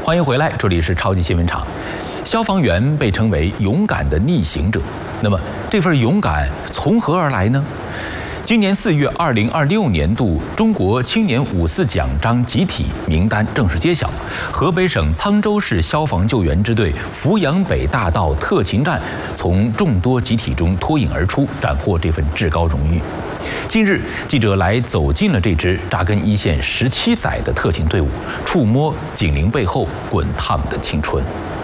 欢迎回来，这里是超级新闻场。消防员被称为勇敢的逆行者，那么这份勇敢从何而来呢？今年4月，2026年度中国青年54奖章集体名单正式揭晓，河北省沧州市消防救援支队阜阳北大道特勤站从众多集体中脱颖而出，斩获这份至高荣誉。近日，记者来走进了这支扎根一线17载的特勤队伍，触摸警铃背后滚烫的青春。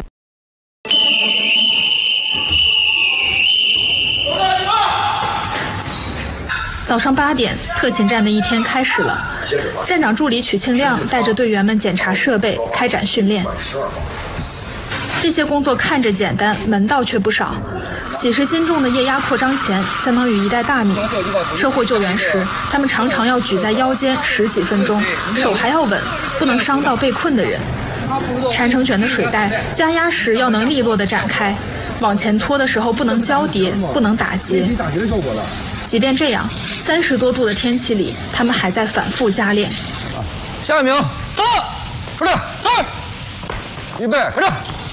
早上8点，特勤站的一天开始了。站长助理曲庆亮带着队员们检查设备，开展训练。这些工作看着简单，门道却不少。几十斤重的液压扩张钳相当于1袋大米。车祸救援时，他们常常要举在腰间10几分钟，手还要稳，不能伤到被困的人。缠成卷的水带加压时要能利落地展开，往前拖的时候不能交叠，不能打结。即便这样，30多度的天气里，他们还在反复加练。 下一名，到，出来，到，预备，开始。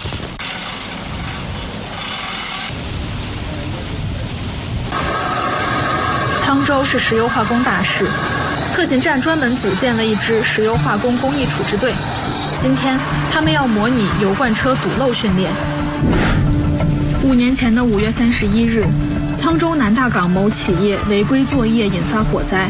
沧州是石油化工大市，特勤站专门组建了一支石油化工工艺处置队。今天，他们要模拟油罐车堵漏训练。5年前的5月31日。沧州南大港某企业违规作业引发火灾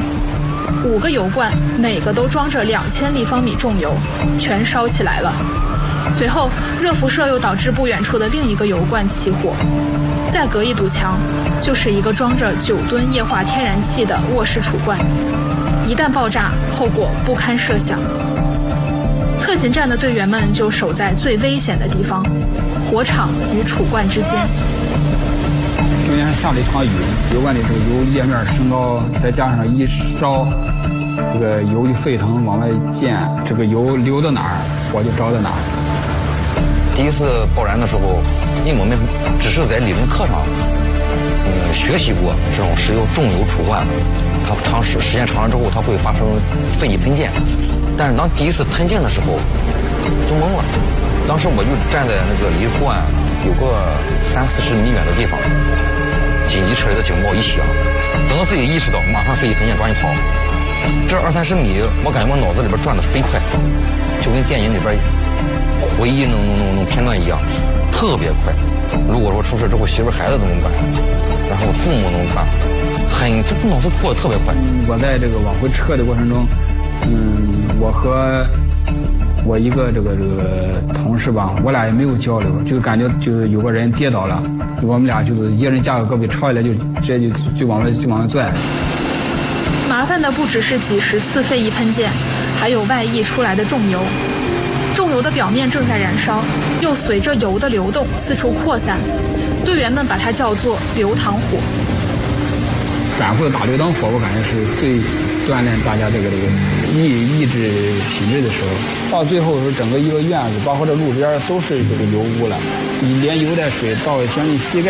，5个油罐每个都装着2000立方米重油，全烧起来了。随后热辐射又导致不远处的另一个油罐起火，再隔一堵墙就是一个装着9吨液化天然气的卧室储罐，一旦爆炸，后果不堪设想。特勤站的队员们就守在最危险的地方，火场与储罐之间。 中间下了一场雨，油罐里这个油液面升高，再加上一烧，这个油就沸腾往外溅，这个油流到哪儿，火就着到哪儿。 第一次爆燃的时候，因为我们只是在理论课上，学习过这种石油重油储罐，它时间长了之后，它会发生废气喷溅。但是当第一次喷溅的时候，就懵了。当时我就站在那个离罐有个30-40米远的地方，紧急车里的警报一响，等到自己意识到，马上飞起喷溅，抓紧跑。这20-30米，我感觉我脑子里边转得飞快，就跟电影里边回忆那种片段一样，特别快。如果说出事之后，媳妇孩子怎么办？然后父母怎么办？这脑子过得特别快。 我在这个往回撤的过程中，我和我一个这个同事吧，我俩也没有交流，就感觉就是有个人跌倒了，我们俩就是一个人架个胳膊抄下来，就直接就往外拽。 麻烦的不只是几十次废液喷溅，还有外溢出来的重油。重油的表面正在燃烧，又随着油的流动四处扩散，队员们把它叫做流淌火。 反复的打流淌火，我感觉是最锻炼大家这个意志品质的时候。到最后是整个一个院子，包括这路边都是这个油污了，连油带水到将近膝盖。